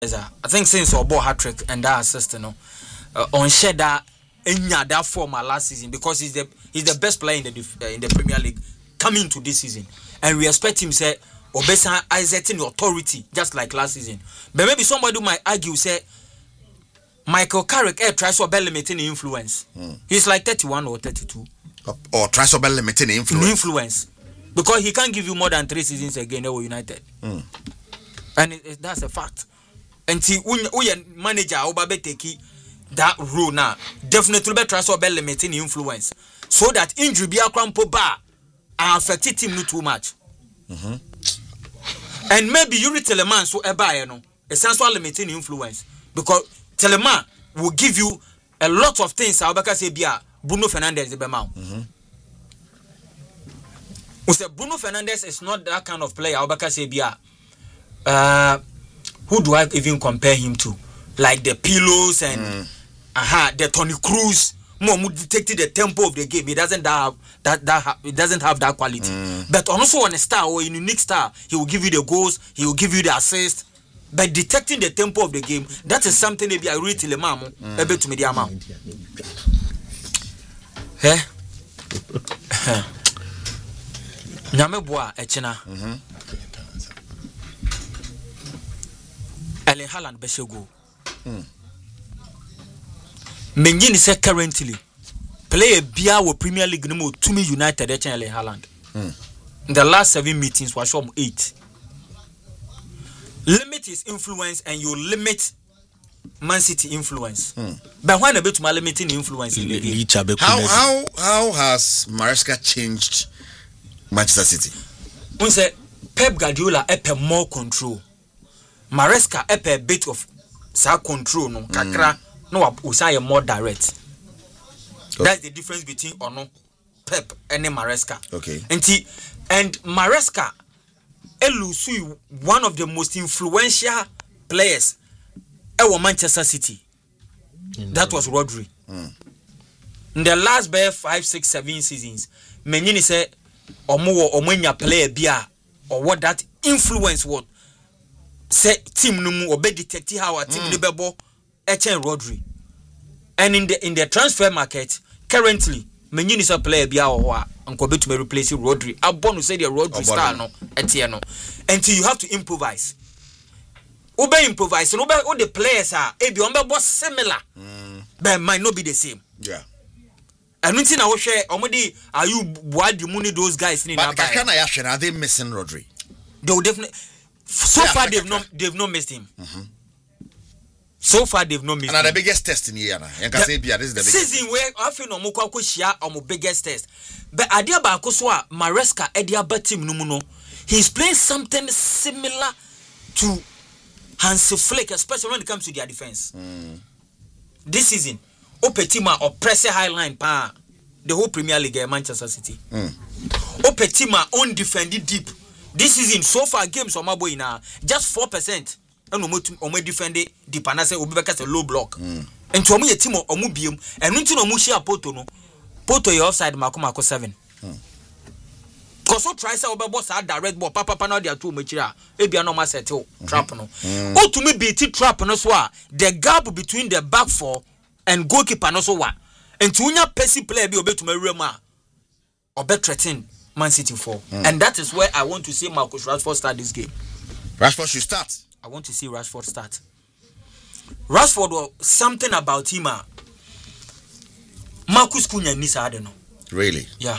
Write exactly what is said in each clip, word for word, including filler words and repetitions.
I think since our ball hat trick and that assist, you know, uh, on share that in that form last season because he's the he's the best player in the uh, in the Premier League coming to this season, and we expect him say Obesa exerting authority just like last season. But maybe somebody might argue say Michael Carrick eh, tries to be limiting influence. Mm. He's like thirty-one or thirty-two, or, or tries to be limiting influence. Influence because he can't give you more than three seasons again. They were United, mm. and it, it, that's a fact. Until we manager Obabe take that role now, definitely be try to be limiting influence so that injury be a crampo bar and affected him not too much. Mm-hmm. And maybe you read Telemann so a buy, you know, essential limiting influence because Telemann will give you a lot of things. Abaka say bia Bruno Fernandes the Bemau. Mm-hmm. We say Bruno Fernandes is not that kind of player. Abaka say bia. Uh, Who do I even compare him to? Like the Pillows and mm. uh-huh, the Tony Cruz. More detected the tempo of the game. He doesn't have that that it doesn't have that quality. Mm. But also on a star or a unique star, he will give you the goals, he will give you the assist. But detecting the tempo of the game, that is something maybe I read till the mamo. Maybe to me the amount. Eh? Nyame boa echena. Mhm. Erling Haaland Beshego. Hmm. Mengini say currently play a Bia with Premier League no more to me United Erling Haaland. Hmm. In the last seven meetings was from eight. Limit his influence and you limit Man City influence. Hmm. But when a bit to my limiting influence in the game. How how how has Maresca changed Manchester City? We say Pep Guardiola a more control. Maresca a bit of sa control no kakra mm. no usay more direct. Okay. That's the difference between Ono Pep and Maresca. Okay. And he, and Maresca elusu one of the most influential players at Manchester City. Mm. That was Rodri. Mm. In the last bare five, six, seven seasons, many say omo omenya player bia or what that influence was. Say team no mu obe detect how a team mm. bebo Echen Rodri. And in the in the transfer market currently many is a player bia or anko be to replace Rodri. Abonu say the Rodri star no etie no. Until you have to improvise. Obe improvise no be all the players are e be on be similar. Mm. But might not be the same. Yeah. And nothing I will share omodi are you why the money those guys need na buy. But can I ask are they missing Rodri? They will definitely So yeah, far they've not they've not missed him. Mm-hmm. So far they've not missed and him. And the biggest test in here, you can say this is the biggest season where I feel no more kwa share on my biggest test. But adia ba ko so a Maresca edia ba team no mu no. He's playing something similar to Hansi Flick, especially when it comes to their defense. Mm. This season, Opetima or press high line pa the whole Premier League Manchester City. Mm. Opetima on defended deep. This season, so far games on my boy now, just four percent. And we defend the Panase Ubeka a low block. Mm. And to me a team of Omubium and into no Mushia Poto no Poto your offside Makomako seven. Because so tries our boss had direct ball, Papa Panadia two Machira, Ebia no Masseto, trap no. Oh, to me be trap no swa, the gap between the back four and goalkeeper no so what. And to unya Pessy player be obey to my Rema or bet threaten Man City four. Mm. And that is where I want to see Marcus Rashford start this game. Rashford should start. I want to see Rashford start. Rashford was something about him. Uh, Marcus Cunha Nisa, I don't know. Really? Yeah.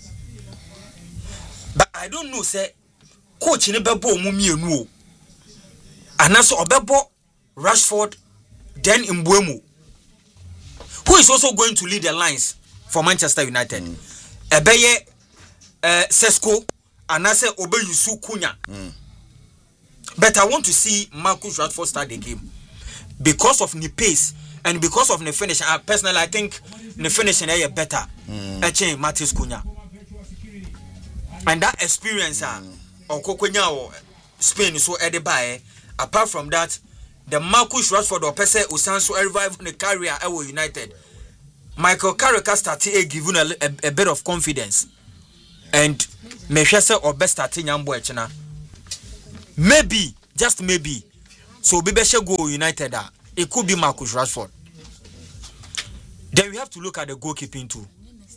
But I don't know, say, coach in a bebo mumi no. And also Obebo, Rashford, then Mbeumo, who is also going to lead the lines for Manchester United. Mm. Ebeye uh, Sesko, and I say Obe Yusu Cunha. Mm. But I want to see Marcus Rashford start the game because of the pace and because of the finish. I personally, I think the finishing is better. Mm. Matheus Cunha and that experience, mm. or Kokonya or Spain so Edibae. Apart from that, the Marcus Rashford or Pese Usanso revive the career at United. Michael Carrick started giving a, a, a bit of confidence, and Meshese or best starting Yambo Echena. Maybe, just maybe, So Bibeshe go United. Uh, it could be Marcus Rashford. Then we have to look at the goalkeeping too.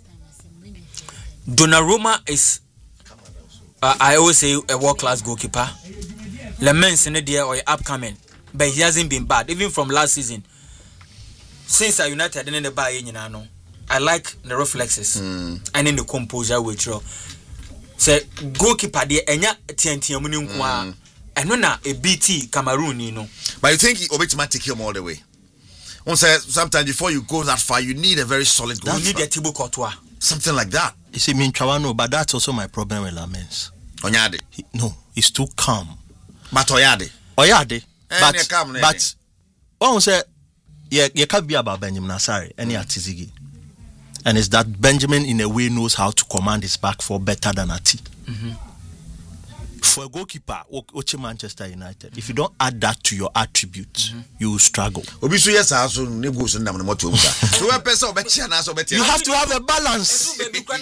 Donnarumma is, uh, I always say, a world-class goalkeeper. Lemens in the year or upcoming, but he hasn't been bad even from last season. Since I United in the buy, you know, I like the reflexes mm. and in the composure with you. Say goalkeeper the enya T N T amuni nkwa eno na a B T Cameroon you know. But you think Obetuma take him all the way? One says sometimes before you go that far, you need a very solid goal. You need a Thibaut Courtois. Something like that. You see, me Chawano, but that's also my problem with Lamens. Onyade. He, no, he's too calm. But Oyade. Oyade. But But but one say yeah, you can't be about Benjamin Asare, any Atizigi. And it's that Benjamin in a way knows how to command his back for better than Ati. Mm-hmm. For a goalkeeper, Oche Manchester United, mm-hmm. if you don't add that to your attributes, mm-hmm. you will struggle. You have to have a balance.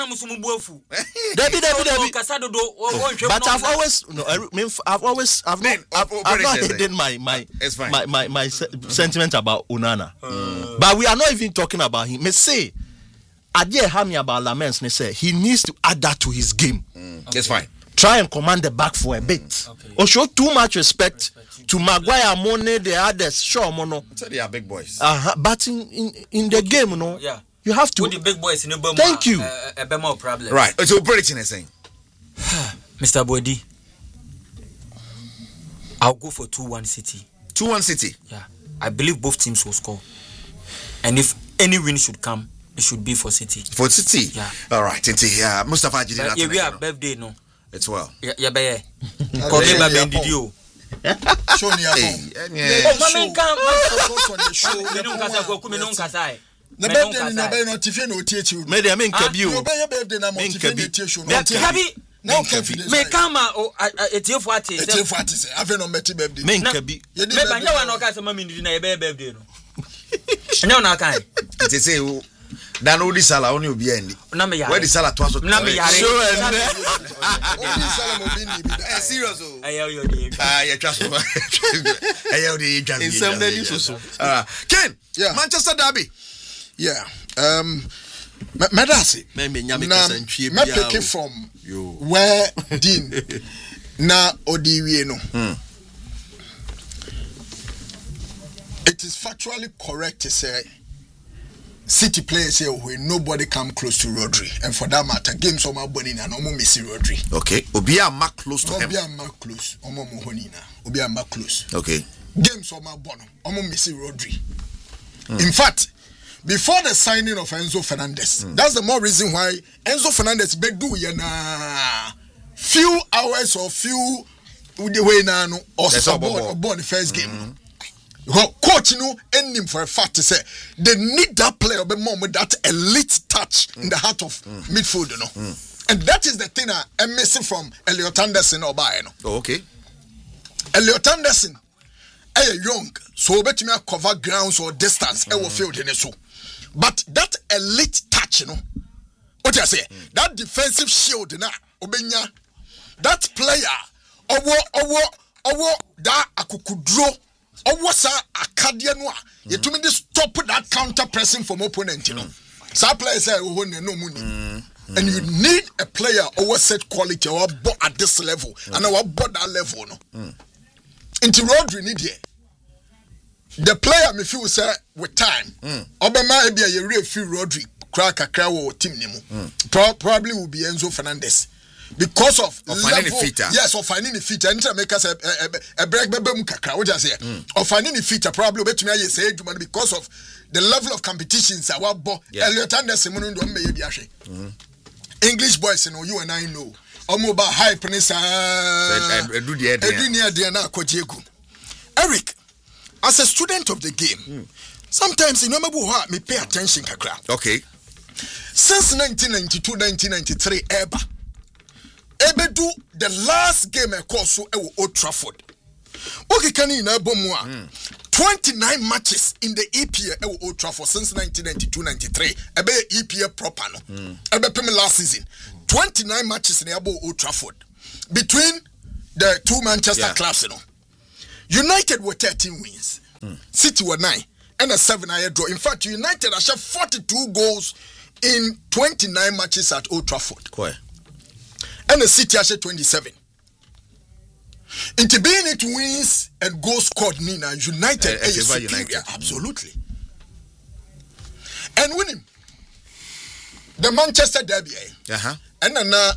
But I've always, no, I've always, I've not, I've, I've not hidden my my, my my my sentiment about Onana. Mm. But we are not even talking about him. Me say, Adie Hami about Lamens, me say he needs to add that to his game. Mm. Okay. That's fine. Try and command the back for a bit. Okay. Or show too much respect, respect to Maguire, Mone, the others. Sure, Mono. So they are big boys. Uh-huh. But in, in, in the game, you know, yeah. you have to. With the big boys in the Burma, Thank you. Uh, a bit more problem. Right. So, prediction is saying, Mister Bodi, I'll go for two one City. two one City? Yeah. I believe both teams will score. And if any win should come, it should be for City. For City? Yeah. All right. Yeah. Mustafa Ajidi. Yeah, we have birthday, no? It's well. Yeah, yeah, baby. Come here, baby. Did you? Show me a phone. Oh, mama, come. Show me no kasa ko kumi no kasa. Na birthday na be no tifie na otie you. Me dey me nkabi o. No be birthday na mo tifie na tie show. Me nkabi. Na nkabi. Me kama o etie fo ate. Etie fo ate say ave no meti birthday. Me nkabi. Me ba nya wa na kasa mama ndi na ye be birthday no. Anya na kan. It say o Dan Odi Sala only obi endi. Where the Sala to aso. Na me yare. Odi Sala mo bi ni bi. Eh serious o. Ayo yo dey. Ah, you trust me. Ayo dey just. In some days so. Ah, Ken. Yeah. Manchester Derby. Yeah. Um Medasi. Me me nyame kasa ntwie bia. Me pick it from you. Where Dean na Odiwie no. Hmm. It is factually correct to say City players here where nobody come close to Rodri, and for that matter, games on my bonina and almost missing Rodri. Okay, Obia mark close to him. Obia mark close, almost mohonina. Obia mark close. Okay. Games on my bono, almost missing Rodri. Mm. In fact, before the signing of Enzo Fernandez, mm. that's the more reason why Enzo Fernandez be do yana few hours or few the way now or so born the first game. Mm. Coach, you know, ending for a fact to say they need that player be more with that elite touch mm. in the heart of mm. midfield, you know. Mm. And that is the thing I'm missing from Elliot Anderson or by, you know. Oh, okay. Elliot Anderson, a young, so bet me cover grounds or distance, mm. ever field in it so. But that elite touch, you know, what I say, mm. that defensive shield, you know, Obenya, that player, owo, owo, owo, that akukudro. Or what's a Acadia noir? You to me stop that counter pressing from opponent, you know. Some players say, oh, no money. And you need a player over set quality or at this level. And our board that level, no. Into Rodri need ye. The player, me feel say with time. Obama be a real few Rodri, crack a crowd or team nemo. Probably will be Enzo Fernandez. Because of, of level, finding the feature. Yes, of finding the feature. And to make us a, a, a break, baby, mukaka. What I say? Of finding the feature, probably bet me I say because of the level of competitions. Our bo Elliot Anderson, English boys, you know, you and I know. Omo ba high prince. Eric, as a student of the game, sometimes you know me pay attention, kakra. Okay. Since nineteen ninety-two, nineteen ninety-three, ever. Ebedu the last game I call so Old Trafford. Okay, can you know twenty-nine matches in the E P L Old Trafford since nineteen ninety-two ninety-three. Ebe E P L proper no. Ebe peme last season. twenty-nine matches in the Old Trafford between the two Manchester yeah. clubs, you know. United were thirteen wins. Mm. City were nine. And a seven I draw. In fact, United have shot forty-two goals in twenty-nine matches at Old Trafford. Cool. And the City has shot twenty-seven. Into being it wins and goals scored, Nina, United uh, is superior. United. Absolutely. And winning the Manchester Derby. Uh-huh. And then uh,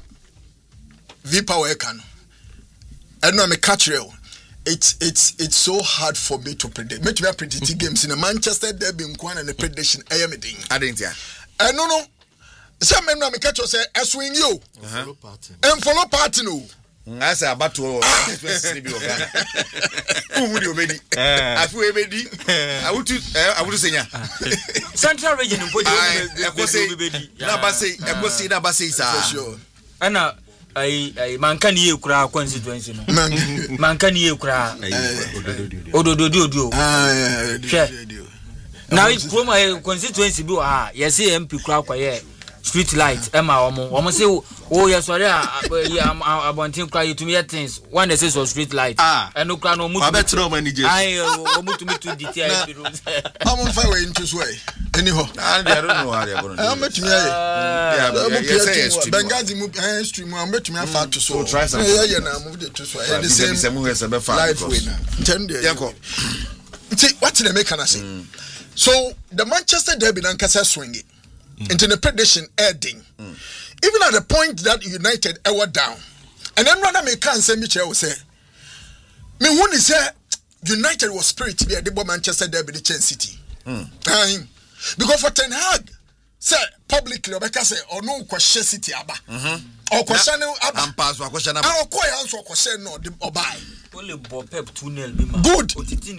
V Power can. And now me catch real. It's it's it's so hard for me to predict. Me to be predict games in the Manchester Derby and the prediction. I am a thing. I didn't yeah. And no no. Some men now me catch you say I swing you. Uh-huh. And follow party no. I say about to sleep you Ghana. Who would you be? I feel be. I would to I would say Central region in Port. I go say na ba say I go say na ba say sir. And I I man can you cry constituency no. Man can you cry. Odododo. Ah yeah. Now it's from my constituency bi ah yes M P cry kwaye street light Emma omo omo say oh yes sorry abontin cry you to me things one dey say so street light and no cry no mu to betro manager ai omo to me to detail omo fa we into way anyhow I don't know how they are going to do. I'm betting yeah Bengazi mu stream I'm betting me fa to so try some yeah yeah na move the to so the same life way na ten day yanko see what they make can say so the Manchester Derby nan kasa swing it into the prediction ending. Mm. Even at the point that United were down. And then rather me can say Michel will say me when he say United was spirit to be at the Manchester Derby the Chelsea City. Mm. Um, because for Ten Hag say publicly Obeka say or no question City aba. Mhm. Or question aba. Am pass or question aba. Or question answer question no the obai. Only Bob Pep two nil be man. Good.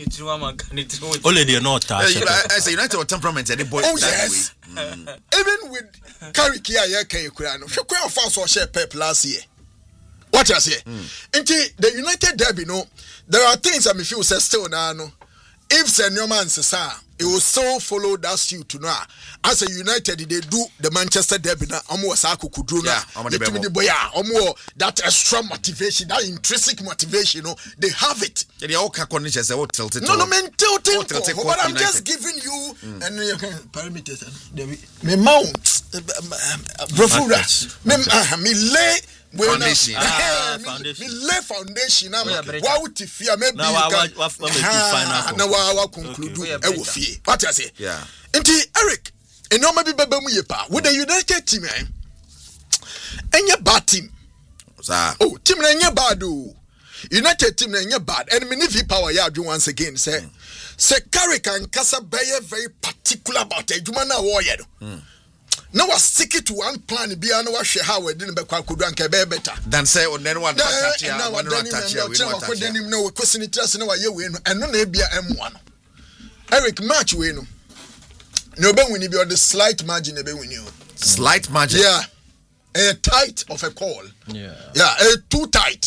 Only they not touch. I say United with temperament and the boy oh, yes. Mm. Even with Carrick here, yeah, can you cry no? She quite fast or share Pep last year. What you say? Into the United Derby, no, there are things that me feel say still now, no. If Senior Man says, it will still follow that suit to know. As a United, they do the Manchester Derby now. Omo Saku Kudrona. Omo that extra motivation, that intrinsic motivation, you know, they have it. They all can conditions. They all tilted. No, no, men tilting. But I'm just giving you and you can parameters. Me mount, brofura. Me me lay. Foundation. Ah, foundation. Me lay foundation. Na wa uti fear maybe you can. Na wa wa conclude. E wo fie. What I say? Yeah. Enti Eric, eno ma bi baba mu ye pa. With the United team eh. Enye bad team. Sir. Oh, team na enye bad o. United team na enye bad. And me V Power ya adwun once again say. Mm. Say Carrick and Kasa be very particular about adwuma na wo ye do. Mm. Now I stick it to one plan. Be I know share how we didn't be quite good and better than say on then one touch here. One touch here. We don't touch him. No question. It just no you win and no be a M one. Eric match win. No be win be on the slight margin. Be win you. Slight margin. Yeah, a tight of a call. Yeah, yeah, a too tight,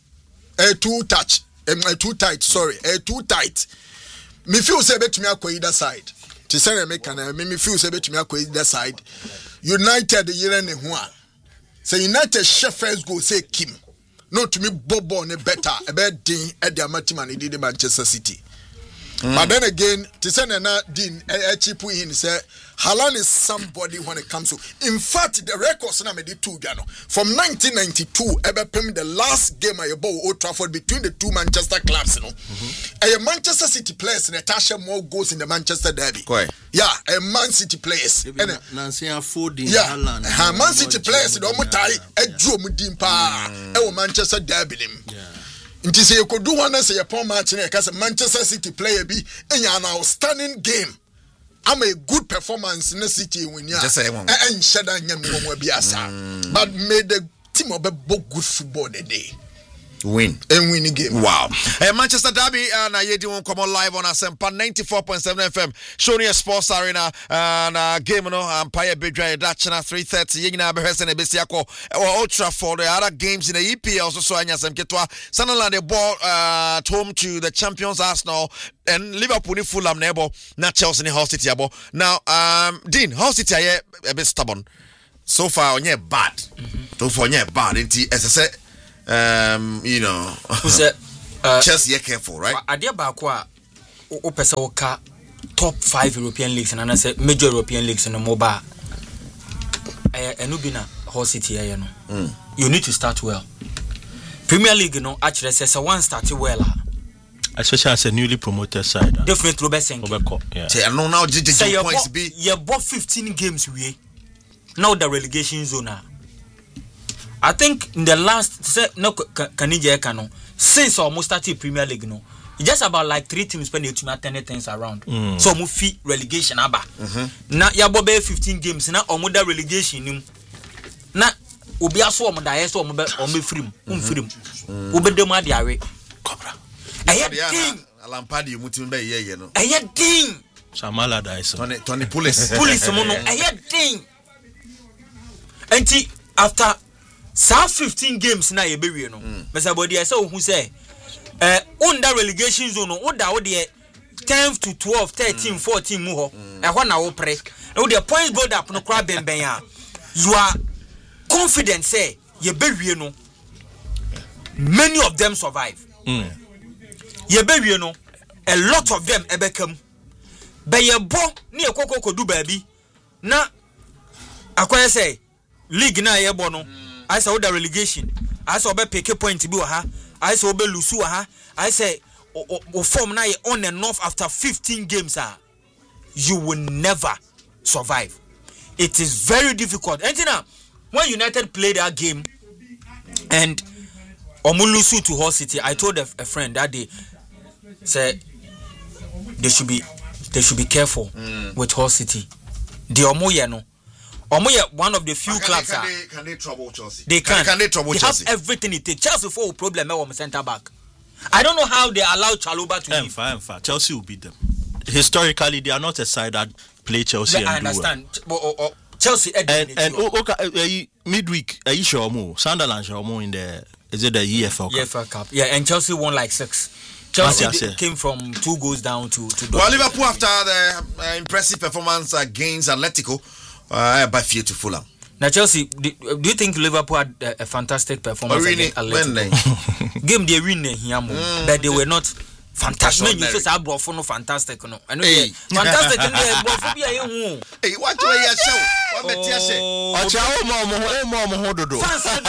a too touch, a too tight. Sorry, a too tight. Me feel say bet me akwa either side. To say me can me feel say bet me akwa either side. United year ne ho a. Say United chef first go say Kim. No to me bobo ne better e be din e dia matima ne di Manchester City. Mm. But then again, to say na din e chipu in say Haaland is somebody when it comes to. In fact, the records na me di two gano. From nineteen ninety-two, ever pem the last game I bought Old Trafford between the two Manchester clubs, you know. Mm-hmm. A Manchester City players and Natasha more goals in the Manchester Derby. Quite. Yeah, a Man City players. And Nancy and Foden. Yeah, Haaland. Man City players. The Omutai, a drum dimpa, a Manchester Derby. Yeah. Nti say you could do one say upon match because Manchester City player be in an outstanding game. I'm a good performance in the city when you just say one and shut down your biasa. But made the team of a good football the day. Win and win the game. Wow. Hey, Manchester Derby and uh, you won't come on live on Asempa ninety-four point seven F M. Showing a sports arena and uh, game no Empire Bidra Dachana three thirty. You know, Behersen Besiako or Old Trafford. The other games in the E P L also so Anya Semketwa. Sunderland the ball uh, at home to the champions Arsenal and Liverpool Fulham neighbor. Not Chelsea Hull City abo. Now, um, Dean Hull City are a bit stubborn. So far, on your bad. So far, on your bad. As I said. Um, you know, who said uh, Chelsea are careful, right? Adia Bakwa, Opesa Oka, top five European leagues, and I say major European leagues in the mobile. Enubina Hull City, you know. Mm. You need to start well. Premier League, you know, actually says one started well. Especially as a newly promoted side. Definitely Obesenko. Yeah. Say, I know now J J points be. You bought fifteen games we. Now the relegation zone. I think in the last say no Kanija Kano since almost started Premier League no. It's just about like three teams spending to turn things around. Mm. So mu fi relegation aba. Mm-hmm. Na ya bobe fifteen games na omuda relegation nim. Na obi aso omuda yeso omo omo firim, um firim. Obede mu ade awe. Cobra. Aye ding. Alampadi you mutim be ye ye no. Aye ding. Samala Dyson. Tony Tony Police. Police mo no aye ding. Enti after sa fifteen games na ye be we no. Mesa body I say who say eh under relegation zone no oda wo de ten to twelve, thirteen, fourteen mu ho. E ho na wo pre. No the points build up no kra ben ben ya. You are confident say ye be we no. Many of them survive. Mm. Ye be we no. A lot of them ebe kam. Be ye bo ni ekoko kodu baabi. Na akoye say league na ye bo no. I say oda relegation. I say obe pick point bi wa ha. I say obe lusu wa ha. I say o form na on and off after fifteen games ah. You will never survive. It is very difficult. And now when United played that game and Omulusu to Hull City, I told a, a friend that day, say they should be they should be careful mm. with Hull City. The Omoye no, Omoye one of the few can clubs. They, can, they, can they trouble Chelsea? They can. Can, can they trouble they Chelsea? Have everything it takes. Chelsea for a problem on centre back. I don't know how they allow Chalobah to leave. Fine, fine. Chelsea will beat them. Historically, they are not a side that play Chelsea. But and I understand. Do well. Oh, oh, Chelsea and and okay, uh, midweek, are you sure more? Sunderland sure more in the is it the E F L Cup? E F L Cup. Yeah, and Chelsea won like six. Chelsea came from two goals down to to. Well, Liverpool after the uh, impressive performance against Atletico, uh, by fear to Fulham. Now Chelsea, do, do you think Liverpool had a, a fantastic performance really, against Atletico? Game they win here, mm, but they were not fantastic. You say I brought for no fantastic no. I know hey. Fantastic in there, brought for be a young. Hey, what you hear show? What bet you say? Oh, oh, mo mo mo mo dodo.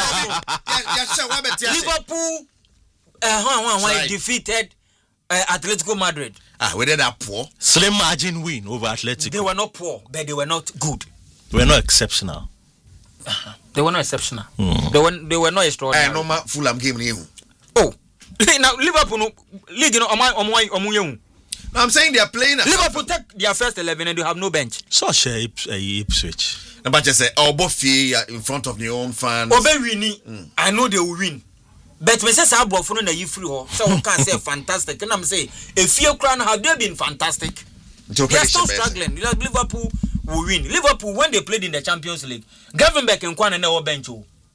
Yeah, show what bet you say? Liverpool, uh, one one one defeated uh, Atletico Madrid. Ah, we did that poor. Slim margin win over Atletico. They were not poor, but they were not good. They were not exceptional. Uh-huh. They were not exceptional. Mm. They were they were not extraordinary. I know my Fulham game here. Oh, now Liverpool no league no omo omo omo yun. I'm saying they are playing. Liverpool take their first eleven and they have no bench. Such a Ipswich. But just say Obofi in front of their own fans. Obe winning. Mm. I know they will win. But me say say Abro no na you free ho. So we can say fantastic. And I'm say if you crown have they been fantastic? They are still struggling. Liverpool will win. Liverpool when they played in the Champions League, Gravenberch and Kwan and our bench.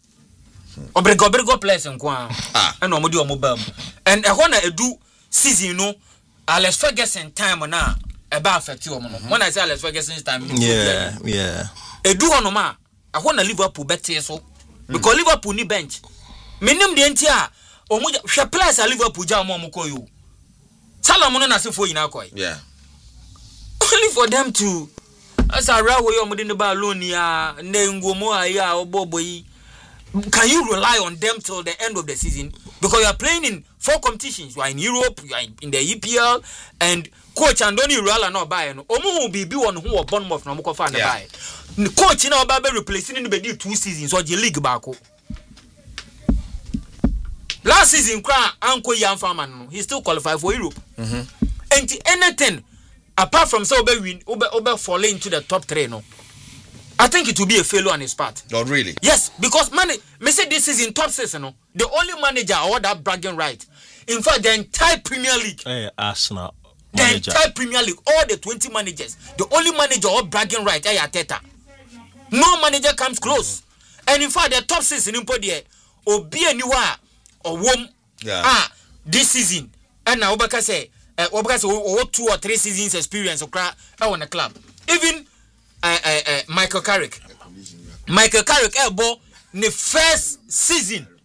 Obrego obrego players and Kwan. And omodi omobam. And e wanna do season you know Alex Ferguson time na about affect you. When I say Alex Ferguson's time, yeah, yeah. E do ono ma I wanna Liverpool better so because Liverpool need bench. Minim de ntia omo hwe players a Liverpool jam mo koyo. Salomon na sefo yina koy. Yeah. Only for them to as a railway omo de ba loan ya na ngomo aya oboboyi. Can you rely on them till the end of the season? Because you are playing in four competitions. You are in Europe, you are in the E P L, and coach Andoni Iraola no buy no. Omo will be one who are Bournemouth no mo fa na buy. Coach na oba be replacing in the two seasons or the league back. Last season, Uncle Jan Farman, no, he still qualified for Europe. Mm-hmm. And anything apart from so win, Ober Ober falling into the top three, no. I think it will be a failure on his part. Not really. Yes, because man, me say this is in top six, no. The only manager or that bragging right. In fact, the entire Premier League. Hey, Arsenal. The manager. Entire Premier League, all the twenty managers, the only manager or bragging right, hey, Arteta. No manager comes close. Mm-hmm. And in fact, the top six in Impodier, Obi anywhere. Or wom yeah. ah this season and now Obaka say uh, Obaka say oh, two or three seasons experience okra on the club even uh, uh, uh, Michael Carrick Michael Carrick elbow the first season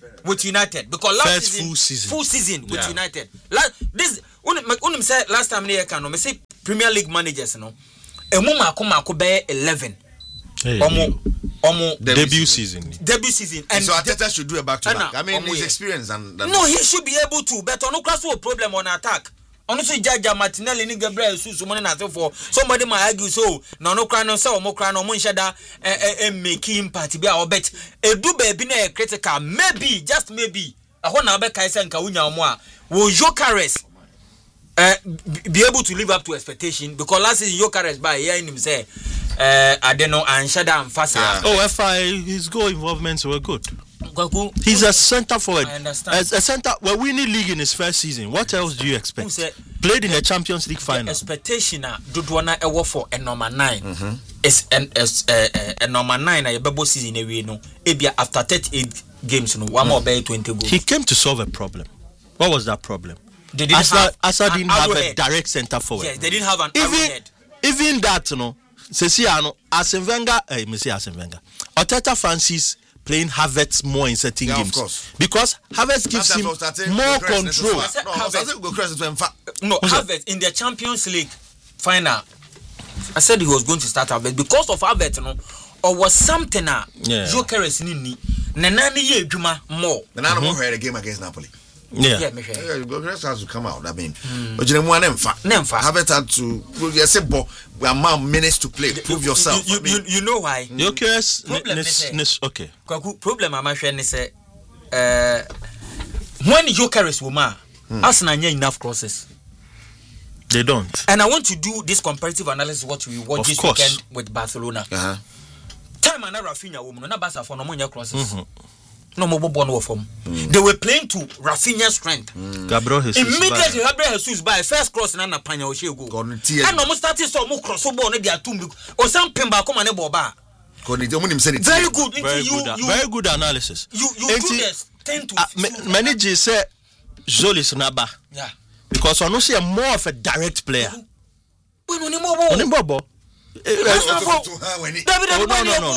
with United because last First season, full season, full season with yeah. United. Last this unim said last time near can no me say Premier League managers no. Emu mako mako be eleven. Hey, Omo omo debut season. Debut season. And so Arteta should do a back to back. I mean, his yeah. experience and, and no, he should be able to. But on no class a problem on attack. Honestly, Jaja Martinelli ni Gabriel Jesus money na for somebody might argue so. No no cry no say omo cry no mo nshada eh make impact be our bet. E do baby na critical maybe just maybe. Aho na be kai say nka wunya omo a wo Jokeres uh, be able to live up to expectation because last season Jokeres by hearing him say uh, I don't know and Shada and Fasa. Yeah. Oh, F I his goal involvements were good. Kwaku, He's a centre forward. I understand. As a centre, we're winning league in his first season. What else do you expect? Said, Played in the Champions League final. Expectation na Dudwana ewo for a number nine. Mm-hmm. Is an as a number nine na yebebo season ewe no. Ebia after thirty-eight games no, one more by twenty goals. He came to solve a problem. What was that problem? They didn't Asa, have Asa didn't have arrowhead. a direct centre forward. Yes, they didn't have an Even arrowhead. even that, you know, Sesiano, Arsene Wenger, eh, me say Arsene Wenger. Arteta fancies playing Havertz more in certain Yeah, of games course. because Havertz gives him more control. No, Havertz in the Champions League final, I said he was going to start Havertz because of Havertz, you know, or was something uh Yeah. Jokeres ni Nanani ye juma more. The Nana more had a game against Napoli. Yeah. Yeah, me sure. Yeah, Jokeres has to come out. I mean, but you know, one Nemfa. Nemfa. Havertz had to prove yourself. We are minutes to play. Prove yourself. You, I mean, you, you know why? Jokeres, Problem is, eh, okay. Kwaku, problem I'm actually say uh when Jokeres woman Arsenal not enough crosses. They don't. And I want to do this comparative analysis what we watch Of this course. weekend with Barcelona. uh-huh. Time and Rafinha woman, no Barca for no more crosses. No more one from. They were playing to Rafinha's strength. Gabriel Jesus. Immediately Gabriel Jesus by first cross and na panya o shego. Gone tear. And almost started so mo cross ball na dia tum o some pemba come na ball ba. Very Very good. Very you, good, you, very good analysis. You you Enti, do this ten to uh, ma- many G say Jolis Naba yeah. because I know see more of a direct player. When oni mo ball. Oni Bobo. David Oh, no, no, no.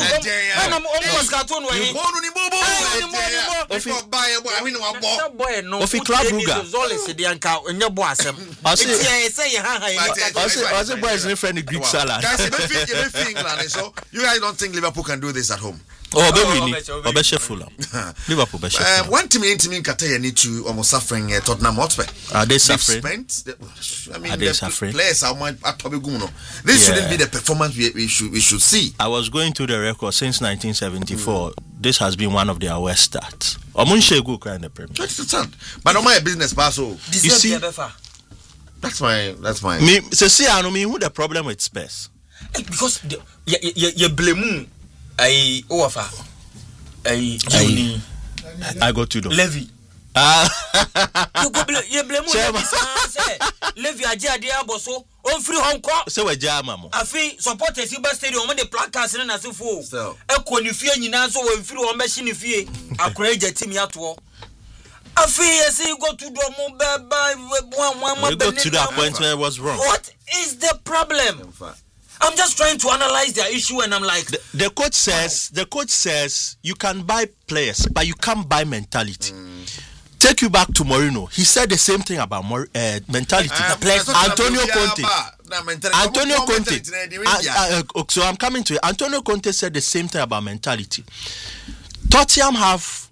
boy no. Ofi Club Ruga. Zolis di anka onye bo asem. I say Eti say ha ha I say I say boy is in friend Greek salad. Guys, you don't think England, so you guys don't think Liverpool can do this at home? Oh, be Oh, winning. Obeche, Obeche. Obeche Fulham. Liverpool be Um, Fulham. one team in team in Qatar need to almost suffering uh, Tottenham Hotspur. Are they They've suffering? spent the, I mean, Are they the suffering? players are my at Tobigunno. This Yeah. shouldn't be the performance we, we should we should see. I was going through the record since nineteen seventy-four. This has been one of their worst starts. Omunshe go cry in the Premier. That's the sound. But on my business pass, so You see- that's my that's my. Me say see I know me who the problem with Spurs. Because the you you you blame ai ofa ai Juni I got to do. Levy. Ah. You go blame you blame Chairman. say Levy aje ade aboso on free Hong Kong. Say we jama mo. Afi supporters Iba Stadium on the placards na nasefo. So. Eko ni fie nyina so we free on be shi ni fie. Akora eja team yato. Afi yesi go to do mo baba one one We got to the point where it was wrong. What is the problem? I'm just trying to analyze their issue and I'm like The, the coach says the coach says you can buy players, but you can't buy mentality. Take you back to Mourinho. He said the same thing about Mor- uh, mentality. Um, players, Antonio Conte. Antonio Antonio Conte. Uh, uh, uh, so I'm coming to it. Antonio Conte said the same thing about mentality. Tottenham have.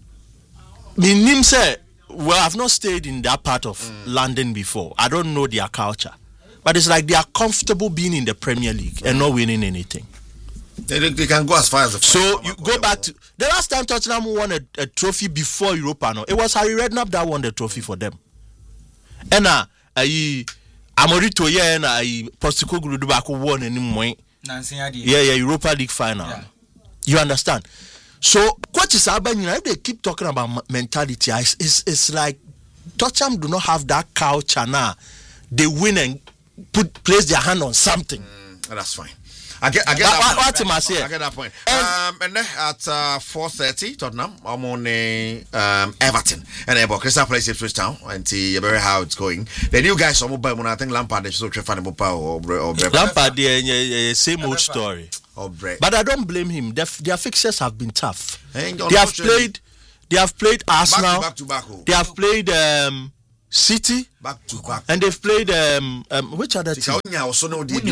Minim said, well, I've not stayed in that part of mm. London before. I don't know their culture. But it's like they are comfortable being in the Premier League mm. and not winning anything. They, they can go as far as the So you go back to the last time Tottenham won a, a trophy before Europa. No, it was Harry Redknapp that won the trophy for them. And uh, I Amorito yeah and I Postecoglou do back won any more. Yeah, yeah, Europa League final. Yeah. You understand? So coaches are you know, if they keep talking about m- mentality, it's, it's it's like Tottenham do not have that culture now. They win and put place their hand on something. Mm, that's fine. I get, I get But that what- point. what am I I get that point. Um, and then at uh, four thirty, Tottenham, I'm on uh, um, Everton. And then Crystal Palace, Ipswich Town. And see very how it's going. The new guys, some mobile, I think Lampard, they should try to find a or or Lampard, the same old story. Or bread. But I don't blame him. Their, their fixtures have been tough. And They have played. They have played Arsenal. Back to back, back, oh. They have played um, City. Back to back. And they've played um, um which other team? Also know the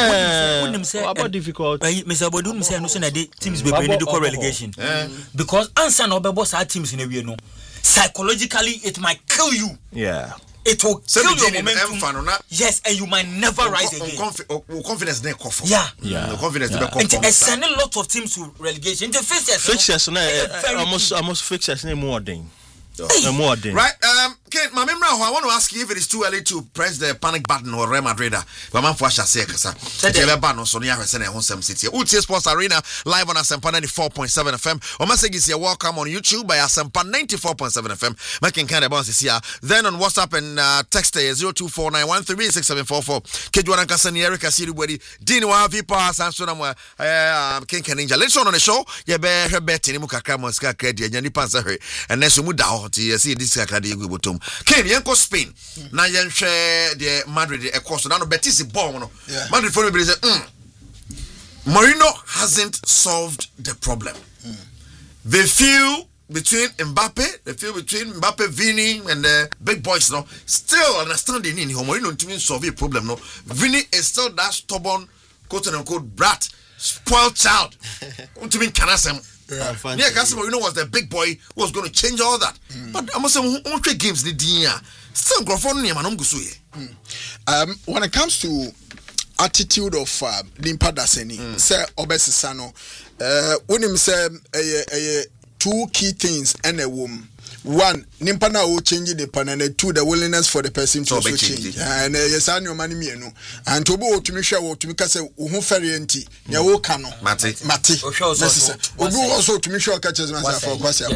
uh, about difficult. Mister Bodun say no say na teams be playing the relegation. Because answer no be boss our teams in a way no. Psychologically it might kill you. Yeah. It will so kill your momentum. Yes, and you might never o, rise o, again. Confi- confidence never come from. Yeah, yeah. The confidence yeah. never come from. And sending a lot of teams to relegation. The fixtures, fixtures, no, uh, almost, almost fixtures, no more than. Hey. More than. Right, um, Ken, my memory, I want to ask you if it is too early to press the panic button or Real Madrid. But man, for say, kasa. The ban on Sonia Hussein and Honsam City. U T S Sports Arena live on Asempa ninety-four point seven F M. Or message is here. Welcome on YouTube by Asempa ninety-four point seven F M. Making kind of bounces here. Then on WhatsApp and uh, text zero two four nine one three six seven four four. Kejuan Kasani Erica Siribwedi. Dino Avi Pass and Sonam uh King Ninja. Let's on the show. Yeah, be her bet in Mukakamo Ska Credit and Panzer. And then Sumuda to see this Sakadi Gubutum. Ken Yanko Spain. Na yen share the Madrid a course. Now Betis is born. Madrid for me say, mm, Mourinho hasn't solved the problem. Mm. They feel between Mbappe, they feel between Mbappe, Vini, and the big boys. No, still understanding in Mourinho to solve a problem. No, Vini is still that stubborn, quote unquote, brat, spoiled child. To mean Canasem. Yeah, yeah, Mourinho was the big boy who was going to change all that. Mm. But I must say, who play games the dia still go for name and um when it comes to attitude of uh, Limpa Daseni, mm. say Obesisano, uh, when him say uh, uh, two key things and a woman. One, Nimpana will change the pan, and two, the willingness for the person to also change. And yes, I know money, no. And to go to me, show to me, say, who ferry anti, ya wo cano, Mati, Mati, Obu also to me, show catches myself for Quasia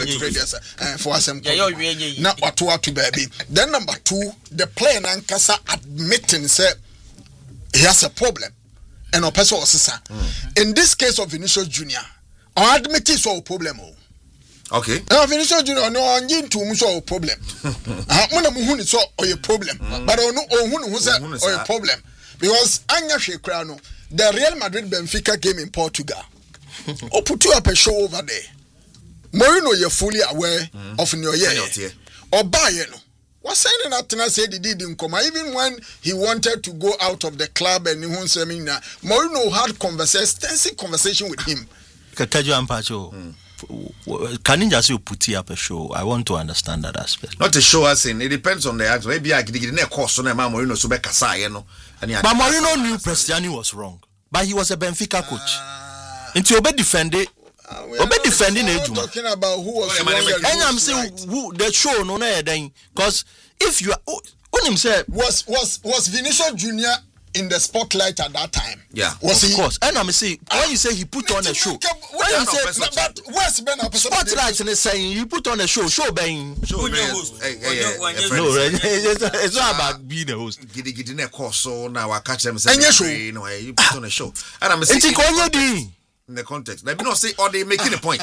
for some not what to what to baby. Then number two, the player Nankasa admitting, say, he has a problem, and a person was in this case of Vinicius Junior, I admit it's all problem. Okay. Now Vinicius Junior no anyi ntum so a problem. Ah mo na mo hu ni so a problem. But ono ohunu hu say a problem because anya hwe kra no the Real Madrid Benfica game in Portugal. O put you up a show over there. Mourinho you fully aware mm. of your year. Or buy no. Was saying that na say the did in come even when he wanted to go out of the club and he won seminar. Mourinho had conversation extensive conversation with him. Kakajo Ampacho. Mm. Can you just put up a show? I want to understand that aspect. Not a show, as in it depends on the act. Maybe I could get a course on a Mourinho so back aside, you know. But Mourinho knew Prestiani was wrong, but he was a Benfica coach. Uh, Into Obe defended, uh, Obe defending it. Talking about who was wrong and, and I'm saying who the show no no then because if you are on himself was was was Vinicius Junior in the spotlight at that time. Yeah, was of he, course. And I'm saying when you say he put on a show, when you say but what's been a spotlight and saying you put on a show, show being show host. No, it's not about being a host. Giddy giddy ne course so now I catch them saying you know you put on a show. And I'm saying in the context. Let me not say or they making a point.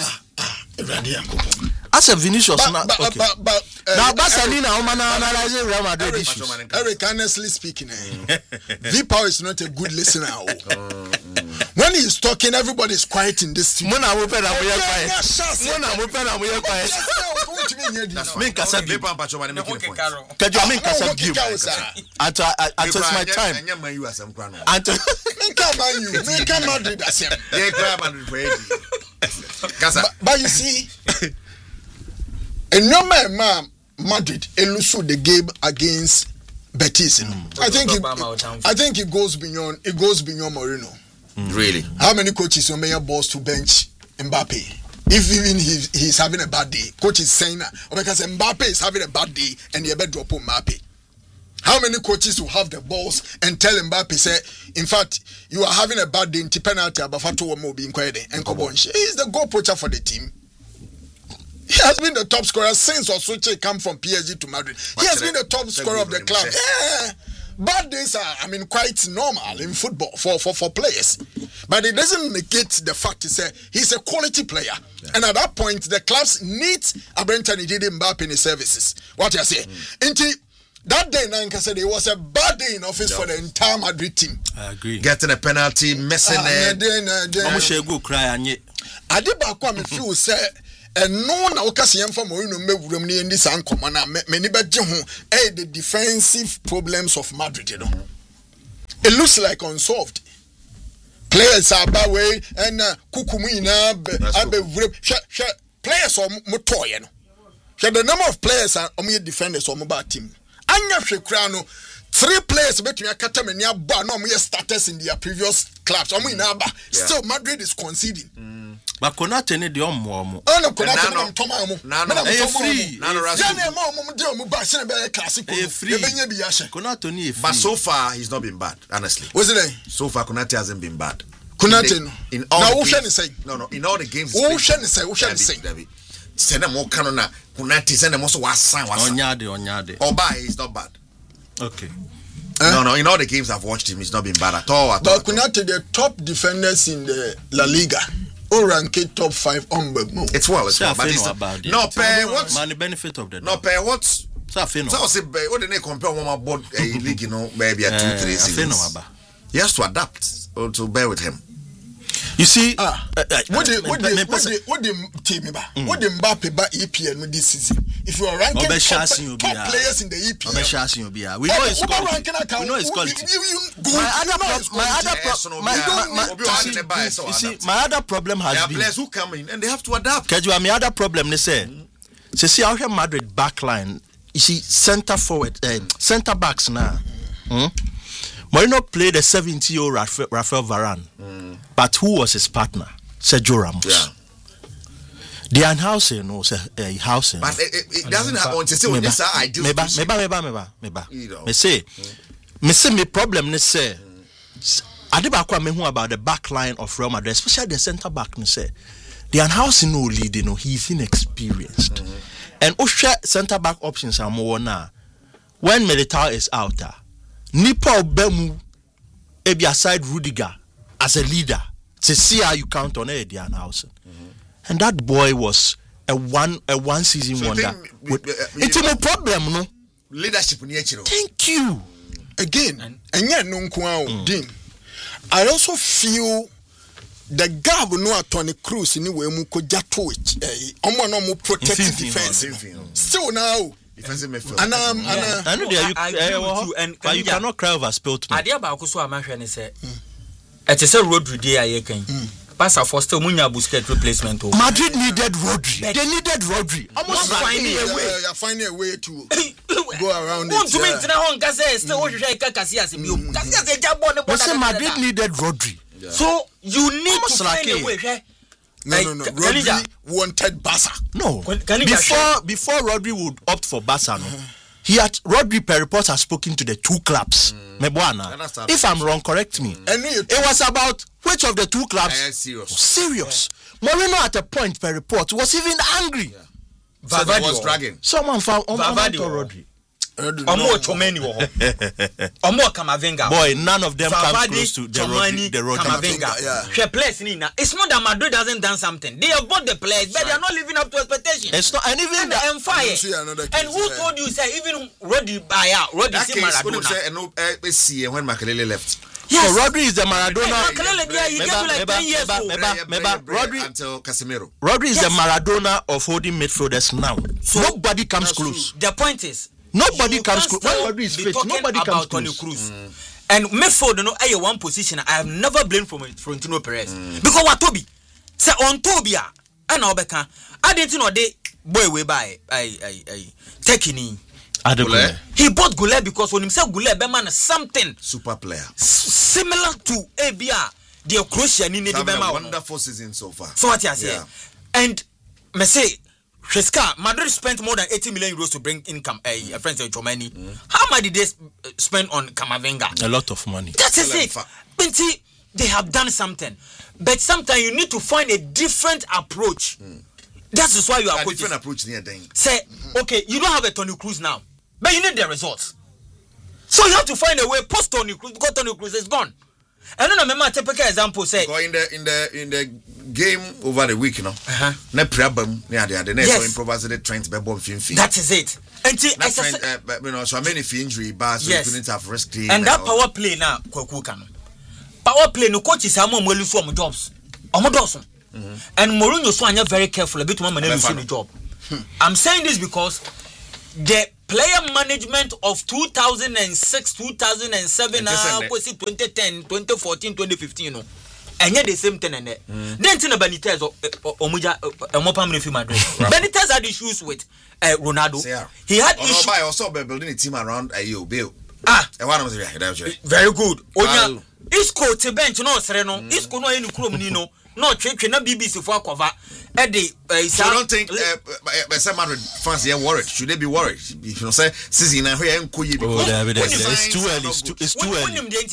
As a Vinicius, but, but, okay. but, but uh, now Barcelona, I'm analyzing Real Madrid Eric, issues. Eric, honestly speaking, eh, V-Power is not a good listener. Oh. mm. When he's talking, everybody is quiet in this studio. Mona open and we are quiet. Mona open and we are quiet. Me kasa give. Kajo me kasa give. At at my time. At me come on you. Me come Madrid asem. Yeah, come Madrid for Kasa. But you see. And no man, Madrid, elusu the game against Betis. Mm. I think it, I think it goes beyond. It goes beyond Mourinho. Mm. Really? How many coaches are making balls to bench Mbappe? If even he's, he's having a bad day, coach is saying that, or because Mbappe is having a bad day and you better drop on Mbappe. How many coaches will have the balls and tell Mbappe say, in fact, you are having a bad day in penalty, but Fatou Omo being quiet and Kobonche. He is the goal poacher for the team. He has been the top scorer since Osoche come from P S G to Madrid. He has been the top scorer of the club. Yeah. Bad days are, I mean, quite normal in football for, for, for players. But it doesn't negate the fact he's a, he's a quality player. Yeah. And at that point, the clubs need Abraham Mbappe in his services. What you say? Mm. Inti, that day, Nanka said it was a bad day in office yeah. for the entire Madrid team. I agree. Getting a penalty, messing uh, it. I'm going to go cry. Adibakwa me feel say and no na okase yem from Mourinho mewuram ni ndi san koma na many beje ho eh the defensive problems of Madrid, you know. It looks like unsolved. Players are by way and kukumu ina abe players or motoye no. The number of players are only defenders or mobile team. Anya Shekrano, three players between Katamania Ba no more starters in their previous clubs. Omo inaba. Still Madrid is conceding. Mm. But Konate ne de omo. Oh no, Konate no tomamu. Nano free. Nano rasu. Yane mo mo de omo ba se be classic. Ebenye bi yashe. Konate ni free. But so far he's not been bad, honestly. What's it? So far Konate hasn't been bad. Konate no. In all now, the games. Say? No, no, in all the games. Who shall say? Who shall say? Send them more canona. Konate send them also was sign was. Onyade, Onyade. Oba is not bad. Okay. Uh, no, no, in all the games I've watched him, he's not been bad at all. At but all, Konate, the top defenders in the La Liga, or ranked top five on the move. It's well, it's well. But it's about it. No, pay what? Man, the benefit of the no, pay what? So I feel so I say, what did they compare one more board a league, you know, maybe a two, three seasons. He has to adapt or to bear with him. You see, ah, uh, uh, what the what the what the what the team ba what the Mbappe ba E P L this season. If you are ranking top, top players in the E P L, we know it's quality. We know it's quality. My other problem, my other problem, my you see, my other problem has been players who come in and they have to adapt. Kejua, my other problem, they say, so see, out here Madrid backline, you see, center forward, uh, center backs now. Hmm? Mourinho played a seventy-year-old Rafael, Rafael Varane, mm. but who was his partner? Sergio Ramos. Yeah. The unhousing, no, uh, housing. But it, it, it doesn't happen to say this are ideal. Meba, meba, meba, meba, meba. Me say, me say, me problem ne say. Adiba kwa me who about the back line of Real Madrid, especially the centre back. Ne say, the unhousing no lead, you know, he's inexperienced, mm-hmm. and Osha centre back options are more now. When Militao is out there. Nipa Obemu ebi aside Rudiger as a leader to see how you count on Eddie Anhausen. Mm-hmm. And that boy was a one a one season so wonder. It's no problem, no leadership in nature. Thank you. Again, and yet no Dean. I also feel the gap no Tony Cruz in way mu ko jato eh omo no mo protect defense. Still now defensive midfield. And um, yeah. and I know there you, I agree uh, with you, and but you yeah. cannot cry over spilt milk. Idea about so am hwe ne say. It is a Rodri dey aye kan. Pass for still munya Busquets replacement. Madrid needed Rodri. They needed Rodri. Almost finding a way. You're finding a way to go around it. Want to make na hon ka say still wo hwe ka Casillas bi o. Casillas e jabo ne boda. Madrid needed Rodri. Yeah. So you need almost to like find a way. No, no, no. Rodri wanted Barca. No. Before before Rodri would opt for Barca, no, he had Rodri per report has spoken to the two clubs. Mm. If I'm wrong, correct me. Mm. It was about which of the two clubs? Serious. Serious. Yeah. Mourinho at a point per report was even angry. Yeah. So that was dragging. Someone found Rodri. Omo Chomeni wo ho. Omo Camavinga. Boy, none of them come close to the Rodri. The Rodri. Camavinga. Yeah. Players ni na. It's not that Madrid hasn't done something. They have bought the players, but they are not living up to expectations. It's not, and even and the Empire. And who yeah. told you say even Rodri buy out? Rodri see Maradona. Say no, eh, see when Makelele left. Yes. So Rodri is the Maradona. Makelele, yeah, he gave like ten years old. Rodri until Casemiro. Rodri is the Maradona of holding midfielders now. So nobody comes close. The point is. Nobody you comes close. Nobody is fit. Nobody comes close. Cruz. Mm. And midfield, no, I one position. I have never blamed from Florentino Perez mm. because what Toby say on Tobia and Obeka. I didn't know they boy way by I I I taking in. He bought Goulet because when himself Goulet Beman something super player s- similar to A B R the Croatian in the Bema. Wonderful season so far. So what you say? Yeah. And me say. Sheska, Madrid spent more than eighty million euros to bring in Cam, uh, a friend of Chomeni. Mm. How much did they spend on Camavinga? A lot of money. That is it. Binti, they have done something. But sometimes you need to find a different approach. Mm. That is why you are a coaches. different approach near them. Say, okay, you don't have a Toni Kroos now, but you need the results. So you have to find a way post Toni Kroos because Toni Kroos is gone. And then I remember a typical example say in the in the in the game over the week, you know. Uh-huh. Ne problem ne ade ade ne so improvised the Trent be bomb fin fin. That is it. And see, I said, uh, you know, so many injury but so yes. you couldn't have risked it. And that power play now, Kwaku Kanu. Power play no coaches are more well for jobs. Omo dosun. Mm-hmm. And Mourinho so anya very careful a bit man lose the job. I'm saying this because the player management of two thousand six, two thousand seven, now twenty ten, twenty fourteen, twenty fifteen no. And yet the same thing and then Tina Benitez or Omuja Mopamini fi Madrid. Benitez had issues with uh, Ronaldo. He had issues. I also building a team around Ayo Bill. Ah, very good. Onya Isco te bench no Sereno. Isco no any chrome nino. No check na B B C for cover. Eddie, I don't think uh, some Madrid fans are worried. Should they be worried? If you say season and here because it's too early. It's too, it's too early.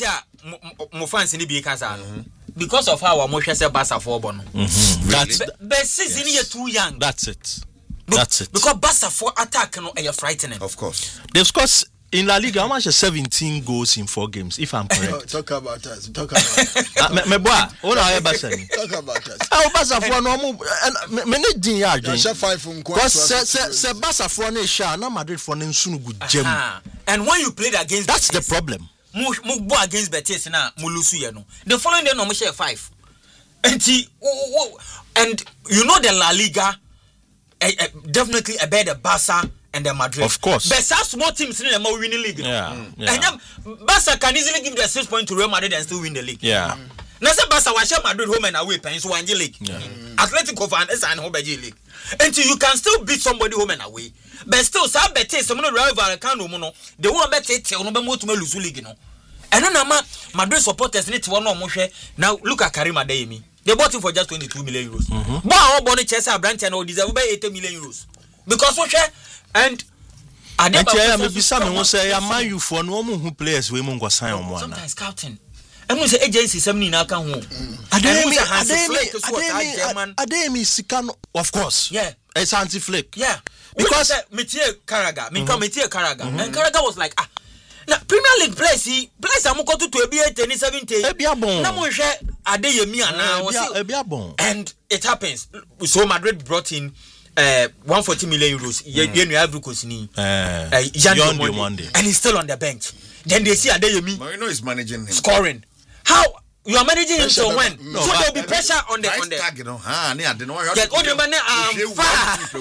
Mo fans ni be kasa. Because of how Moshe said Barca for Bono. That's but season yes. You're too young. That's it. That's it. Because Barca for attack no are frightening. Of course. They've scored in La Liga how much seventeen goals in four games if I'm correct. Talk about us. Talk about us. Me me boy, what are you Barca? Talk about us. Oh Barca for no me me ne din ya adwen. Share five from Because se se se Barca for no sha na Madrid for no nsunu gu gem. And when you played against that's the problem. Mo mo go against Betis na mo lose you no. The following day no mo share five. And he, and you know the La Liga uh, uh, definitely a better Barca and the Madrid. Of course. But some small teams in the more winning league. Yeah. Mm. yeah. And then Barca can easily give the six points to Real Madrid and still win the league. Yeah. Mm. Now say Barca was share Madrid home and away paying so one league. Yeah. Mm. Atletico fan is an home league. Until you can still beat somebody home and away. But still some Betis some no Real Vallecano no they won't bet it no be mo to lose league no. And then Madrid supporters need to one more share. Now look at Karim Adeyemi. They bought him for just twenty-two million euros. Mm-hmm. But our bonnet Chelsea branch and all deserve about eighty million euros. Because what share and I never maybe some will say am I you for no who players we mun go sign on one. Sometimes scouting. And we say agency seventy na kan ho. Adeyemi Adeyemi Adeyemi Sikano of course. Yeah. It's anti flick. Yeah. Because Metie Karaga, me come Metie Karaga. And Karaga was like ah na Premier League players he players amuko to to be ten seventy. Na mo hwe Adeyemi ana was and it happens. So Madrid brought in uh one hundred forty million euros. Ye nu Ivory Coast ni. Eh. Jan Monday. And he's still on the bench. Then they see Adeyemi Marino is managing him. Scoring. How you are managing him so when? No, so there will be pressure on the on the tag, you know. Ah, ne ade no. Yeah, on the man am far.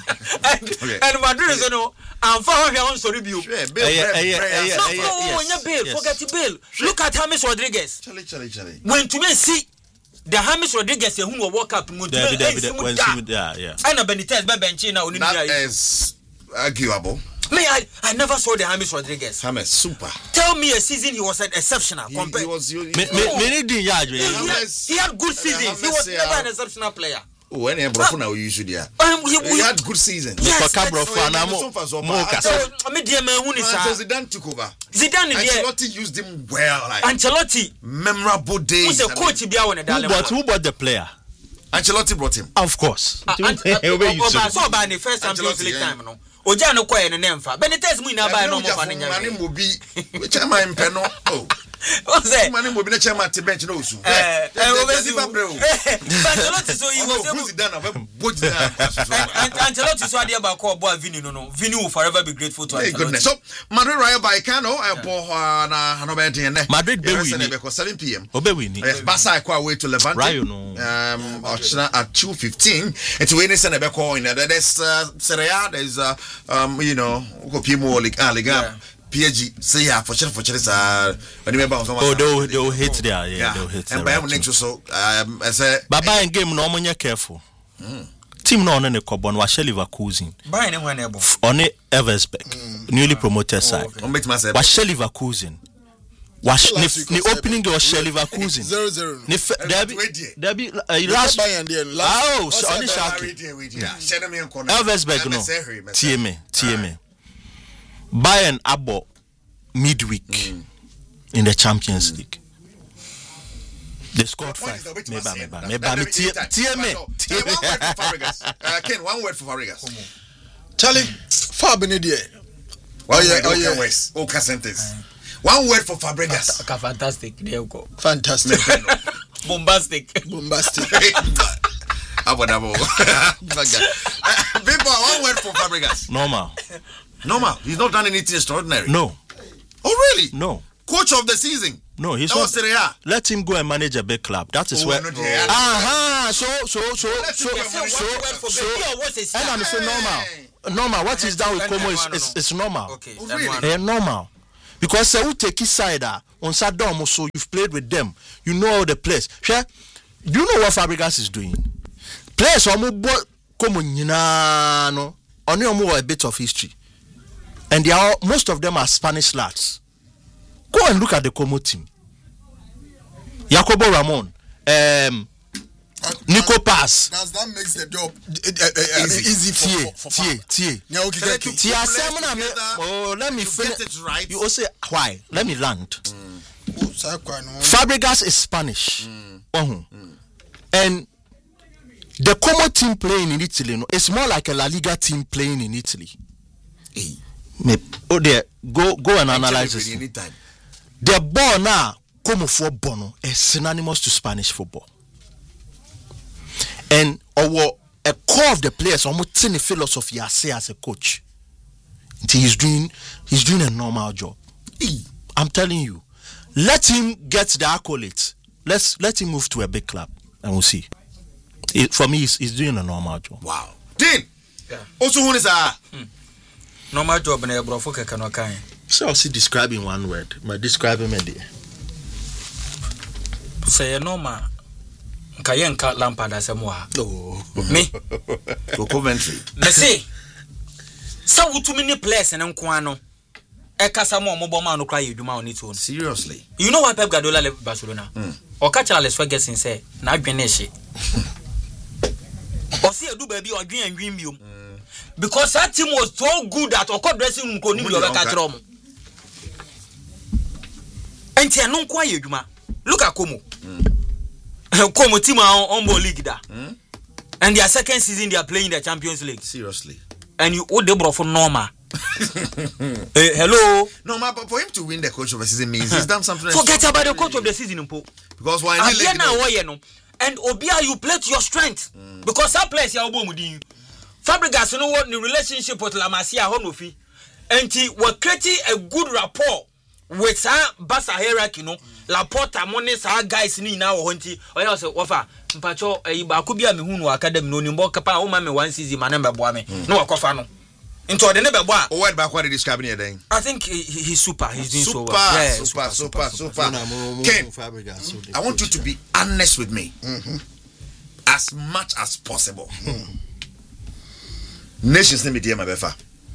And Madrid is no am far here on sorry bill. No, bill, forget the bill. Look at James Rodriguez. Chale chale chale. When to me see the James Rodriguez who will walk up to yeah, yeah. And Benitez by bench now. That is arguable. Me, I, I never saw the James Rodriguez. James super. Tell me a season he was exceptional. He, he was. He, me, me, me he, he, had, he had good seasons. He was never an exceptional player. Oh, any bro now you should yeah. Um, he, he had good seasons. Yes, bro fan mo. So me dear man who is Zidane took over. Zidane Ancelotti used him well. Like Ancelotti memorable days. Who's a coach? Be our who bought who bought the player? Ancelotti brought him. Of course. Uh, and, uh, uh, so by the first Champions League time, no. Oja no kwaya ne nemfa. Benitez mu na ba no mo fa ne nya. Mani mo bi. Chairman mpe no. Oh. O say mani mo bi na chairman te bench no osu. Eh, eh, obesi babreo. Ancelotti so he was able to done have both down. Ancelotti so ade ba call boy Vini no no. Vini will forever be grateful to Ancelotti. Goodness. So Madrid Rayo Vallecano e bo na no be den ne. Madrid be win. seven p m. Obe win. Yes, Barca kwa away to Levante. Rayo no. Um at two fifteen. It's winning se na be call in there. There's uh, Serie A, there's uh, um you know, go Pimo League ah Liga. P S G say yeah for sure for sure uh remember on oh they'll, they'll hit there yeah, yeah they'll hit and Bayern Munich so um I say but Bayern game no omo careful mm. Team no on the Cobon wa share Leverkusen Bayern when able on Eversberg mm. newly promoted side wa share Leverkusen was ni opening your share Leverkusen zero zero ni derby derby last Bayern there oh on Schalke Eversberg no tie me tie me Bayern abo midweek mm. in the Champions League. They scored five. Meba, meba, meba, me tie me. Ken, one word for Fabregas. Charlie, far Benedier. Oh yeah, oh yeah. Okay, sentence. One word for Fabregas. Fantastic. There you go. Fantastic. Bombastic. Bombastic. Abo dabo. People, one word for Fabregas. Normal. Normal. He's not done anything extraordinary. No. Oh, really? No. coach of the season. No, he's that not. Was Serie A. Let him go and manage a big club. That is Oh, where. no, yeah. Aha. So so so Let so him go and so manage so. a so, so and I'm so normal. Normal. What is down with Como is is, is normal. Okay. Oh, really? They're normal. Because say who take his side on Saddam, so you've played with them. You know all the players. Sure. Do you know what Fabregas is doing? Players omo Como nyina no. Only omo a bit of history. And they are most of them are Spanish lads. Go and look at the Como team. Jacobo Ramon, um, Nico Paz. Does that makes the job uh, uh, uh, easy, easy for for, for Tie, tie. Yeah, okay, okay. okay. Tie Semina me. Oh, let me finish. Get it right. You also why? Let me land. Mm. Oh, Fabregas is Spanish. Mm. Uh-huh. Mm. And the Como team playing in Italy, no, it's more like a La Liga team playing in Italy. Hey. Me, oh, there, go go and analyze this. The ball now. Como for Bono is synonymous to Spanish football. And our a core of the players almost in the philosophy I say as a coach. He's doing he's doing a normal job. I'm telling you. Let him get the accolades. Let's let him move to a big club and we'll see. It, for me he's, he's doing a normal job. Wow. Dean. Yeah. Also who is a hmm. normal job na bro for keka no kan. So I'll see describing one word. My describing me there. Say normal nkayenka Lampard asemo ha oh me to Coventry me say so wutumi ni players en nko ano e kasa mo mo boma no kra yeduma on it own. Seriously, you know why Pep Guardiola left Barcelona? mm. O ka chala Alex Ferguson say na adwene hye o see edu ba bi odwen anwin biom because that team was so good that o ko dressing room ko ni bi o ka kira omo enti eno nko ayeduma. Look at Como. Mm. Como team are on Umbo League da. Mm. And their second season they are playing the Champions League. Seriously. And you owe the bro for normal. Hey, hello. No, but for him to win the coach of the season means he's done something. Forget about the coach of the season, Mpo. Because why? And Obia, you play to your strength. Mm. Because that place you are mudin. Fabregas, you know what the relationship with La Masia Honofi, and he was creating a good rapport with our Basa hierarchy, you know. La Porta money sa guys ni na wo honti oya say wofa mpacho e ba ko bia me hu no academy no nimbo kapa o ma me one season ma na bebo me no wakofa no into de ne bebo a o word back what they describing here then. I think he, he's super he's doing super, so well. Yeah, super super super, super, super. Ken, I want you to be honest with me. Mm-hmm. As much as possible. Mm-hmm. Nations media my befa.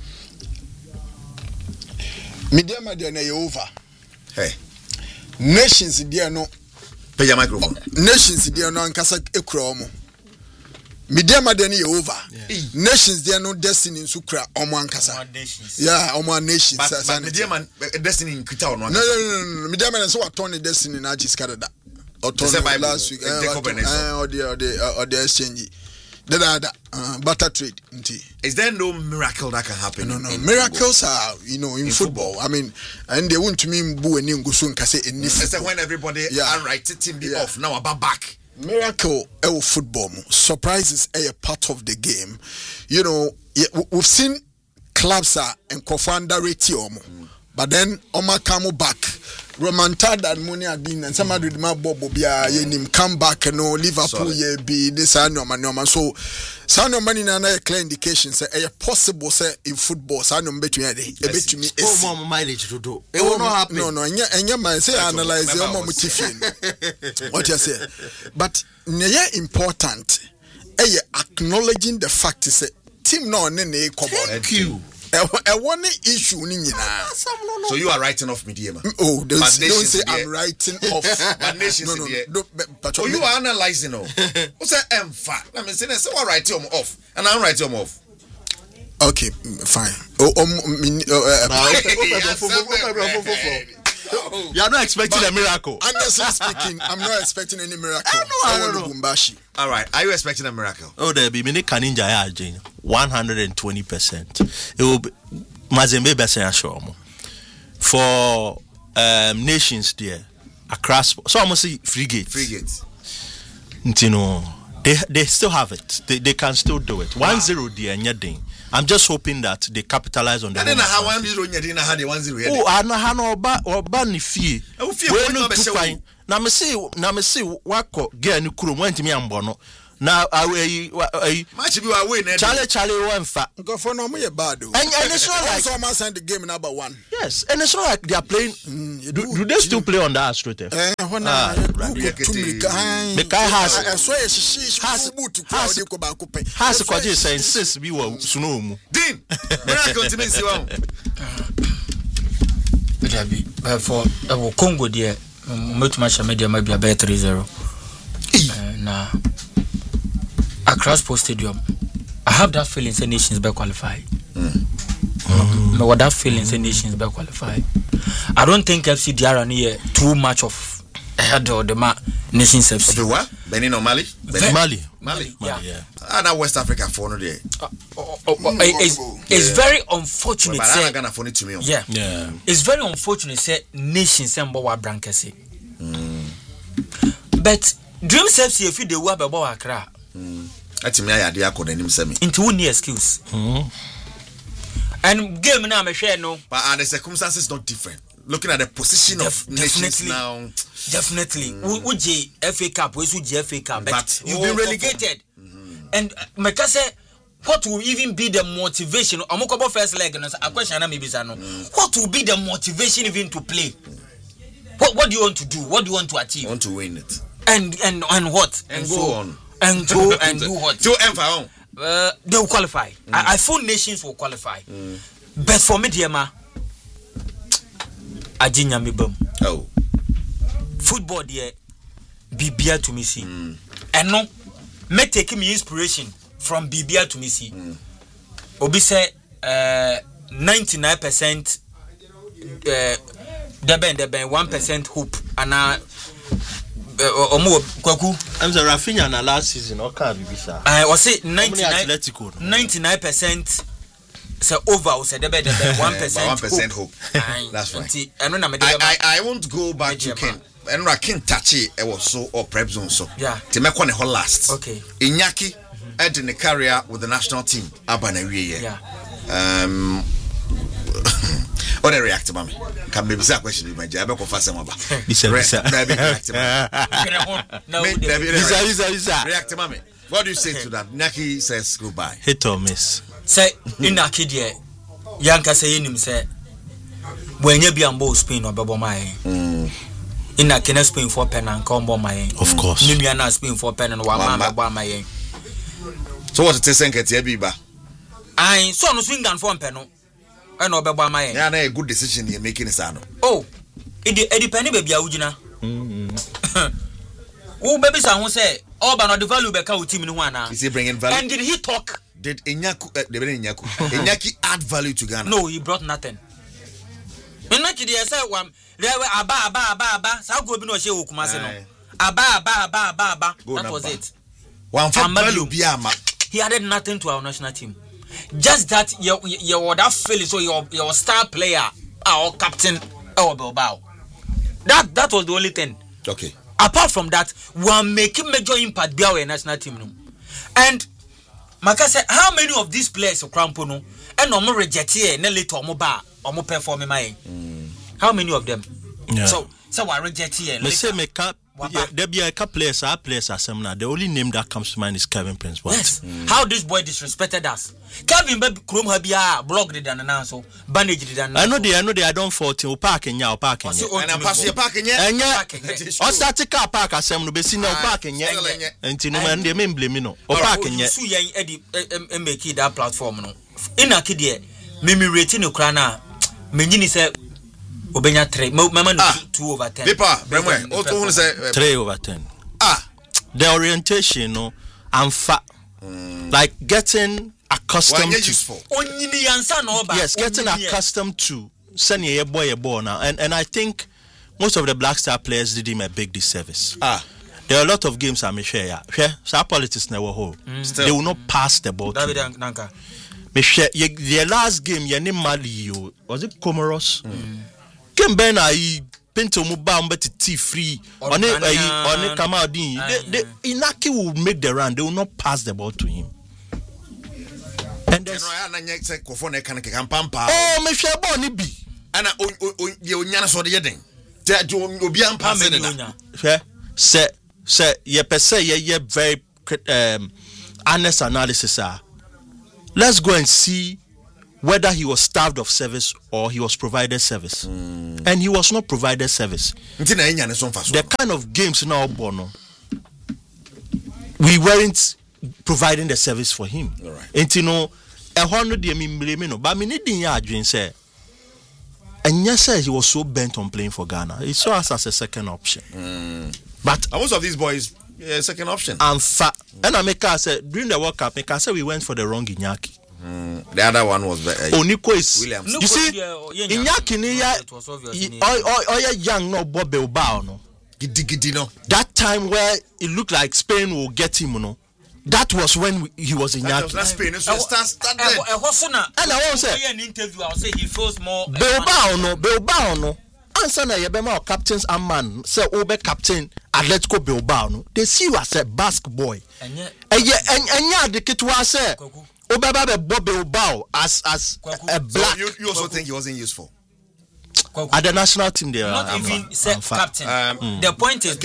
Media media na over. Hey. Nations there no pay your microphone. Nations there no ankasa ekura omo. Media media na over. Yeah. Nations there no destiny nso kura omo ankasa. Yeah, omo nations. But, but media man destiny nkita ono. No no no no. Media man so what turn destiny na just Canada. Or turn last week. Eh or the or the or the exchange. The other uh, butter trade. Is there no miracle that can happen? No, no, no. Miracles football? Are, you know, in, in football. football. I mean, and they want to mean boo and ngusun kase in this. It's when everybody yeah. are right, team be yeah. off now about back. Miracle, eh, football. Surprises are a part of the game. You know, we've seen clubs are and Kofanda ratio, mm. but then Oma come back. Romantada and money adin and somebody with my bobo bia yenim come back and no Liverpool ye be this annual man so sound money na na clear indication say a possible say in football sound between a bit to me oh more mileage to do it will not happen no no enya enya man say analyze your mom tifin what you say but yeah important eh acknowledging the fact say team no ne ne thank you. A one issue ni nyina. So you are writing off media man. Oh, don't, don't say I'm writing off. But nations no, no, no, but oh, you are analyzing oh. What's that M fat? I mean, say so I write them off and I'm writing them off. Okay, fine. Oh, um, you are not expecting but, a miracle. Honestly speaking, I'm not expecting any miracle. I know, I don't know. All right, are you expecting a miracle? Oh, there be many kaninja ya Jane. one hundred twenty percent. It will be Mazembe Besen Ashomo. For um, nations there, across so almost see frigate. Frigate. You know, they they still have it. They they can still do it. One wow. zero there and you're I'm just hoping that they capitalize on the. I don't know how one zero you didn't have the one zero. Oh, I know how no oba oba ni fie. We no two kwan. Na me say na me say wako girl ni kuro went me ambo no. Na ayi ayi match be away na. Charlie Charlie one fa. Go for no me bad. And and it's not like someone send the game number one. Yes, and it's not like they are playing. Mm, do, do they still play on that AstroTurf? Eh, when I has I swear she has boot has go back up. Has kwaje say insist we were suno mu. Dean, when I continue see one. But for uh, Congo there, much much media might be about three zero. Now, across Post Stadium, I have that feeling say nations be qualified. Mm. Mm. But what that feeling say nations be qualified. I don't think F C D R here too much of ahead of the ma- nations F C. Of what? Benin or Mali? Benin. Mali. Mali. Yeah. yeah. Ah, that West Africa for no there. Uh, oh, oh, oh, it's it's yeah. very unfortunate. But I'm gonna phone it to me. Yeah. Yeah. It's very unfortunate say nations say mbo brankese. But Dreams F C if you dey wa be wa Accra. Mm. Atimi ayade akọ nanim semi. Into one excuse. Mm. And game now me share no. But uh, the circumstances not different. Looking at the position Def- of nations now. Definitely. Mm. Uji F A Cup, we Uji F A Cup, but, but you've oh, been relegated. Mm-hmm. And uh, Meka say what will even be the motivation? Amokobo first leg no a question na maybe no. What will be the motivation even to play? Mm. What what do you want to do? What do you want to achieve? I want to win it. And and and what? And, and go so, on. And go and do what? To empower. Uh, they will qualify. Mm. I, I feel nations will qualify. Mm. But for me, dear ma, Ajinya mi bum. Oh. Football there, B B A to me see. Mm. And no, me take me inspiration from B B A to me see. Mm. Obi say uh ninety-nine percent uh deben deben one percent hope and uh omo kwaku. I'm the Rafinha na last season o ka bibisa. I was say ninety-nine percent say over o say deben deben one percent one percent hope. That's right. I I I won't go back to Ken. And I can't touch it. I was so or prep zone so. Yeah. To make one whole last. Okay. Iñaki mm-hmm. in the career with the national team. Abana yeah. Um. What they react to me? Can maybe say a question in my job. I go fast some about. Lisa, Lisa. Maybe react to me. No. Lisa, Lisa, Lisa. React to me. What do you say to that? Iñaki says goodbye. Hit or miss. Say Iñaki there. Yanka say him say when you be on both Spain or Babo Mai. In a can Spain for pen and combo my of course. Nimiana Spain for pen and one man about my. So what's the second get Biba? I saw no swing down for penno. I know about my. Yeah, a good decision you're making is ano. Oh, it depends baby Aujina. Oh, baby, someone say, oh, but not the value back out team in one. Is he bringing value? And did he talk? Did Iñaki uh, Iñaki Iñaki add value to Ghana? No, he brought nothing. Iñaki dey say one. There were aba aba aba aba. Sao go bi no she Kumasi no. Aba aba aba aba aba. That was it. One for value biama. He added nothing to our national team. Just that you you would have feeling so your your star player our captain our Bilbao. That that was the only thing. Okay. Apart from that, we are making major impact by our national team no. And Maka said, how many of these players are crampono and no more reject here, ne later or ba or more performing my. How many of them? Yeah. So, so I reject here. Me say me cap. There be a couple players, our players are some now. The only name that comes to mind is Kevin Prince. What? Yes. Mm. How this boy disrespected us. Kevin baby Chrome Habia blocked it and now so bandaged it and I know they I know they I don't fault you parking ya parking. And I pass your parking ya. And ya. O start car park asem no be see no parking ya. Enti no man dey me blame me no. O parking ya. So yen edi make that platform no. Inaki dey me me rate no kra na. Me nyini say Obenya three. Mama no ah, two over ten. Paper, Bremwe. O two say uh, three over ten. Ah, the orientation, no, and fa, mm. like getting accustomed to. Useful. Yes, getting accustomed to sending a boy a ball now, and and I think most of the Black Star players did him a big disservice. Ah, there are a lot of games I'm sure. Yeah, sure. So our politics never hold. Mm. They will not pass the ball. David Nanka. Me share. The last game, you name Mali. Was it Comoros? Mm. Game Ben I Pinto Muba mbeti T free on it on it Kamadin. Inaki will make the run, they will not pass the ball to him. And there's no I na say kofo na kan kan pampa oh me hwe ball ni bi ana ye onya so de yeden obi am pass ne da hwe say say ye pese ye ye very um honest analysis ah let's go and see whether he was starved of service or he was provided service. Mm. And he was not provided service. The kind of games now, Bono, we weren't providing the service for him. Right. And you know, a hundred year me but me need to say, and yes, he was so bent on playing for Ghana. He saw us as a second option. Mm. But most of these boys, yeah, second option. And fa- mm. and I make us say during the World Cup, make us say we went for the wrong Iñaki. Mm. The other one was uh, oh Nico is Williams. You see Iñaki ni ya oh oh yeah young no Bob Bilbao no gidi gidi no that time where it looked like Spain will get him no that was when we, he was Iñaki. That Spain so start start there and I want say an interview I'll say he feels more Bilbao no Bilbao no answer na yebema captains and man say obe captain Atletico Bilbao no they see you as a Basque boy enye enye de kitwa say Obaba be Bobby Bao as as a black. So you, you also think he wasn't useful at the national team there? Not um, even say captain. Um, mm. The point is,